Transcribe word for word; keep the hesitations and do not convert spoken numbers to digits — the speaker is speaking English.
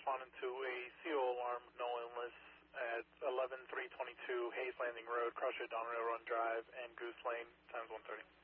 responding to a C O alarm, no illness, at eleven three twenty-two Hayes Landing Road, Crossroad Don Railroad Drive, and Goose Lane, times one thirty.